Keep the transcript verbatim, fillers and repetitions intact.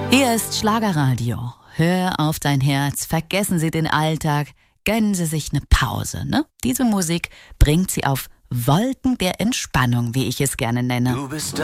Hier ist Schlagerradio. Hör auf dein Herz, vergessen Sie den Alltag, gönnen Sie sich eine Pause. Ne? Diese Musik bringt Sie auf Wolken der Entspannung, wie ich es gerne nenne. Du bist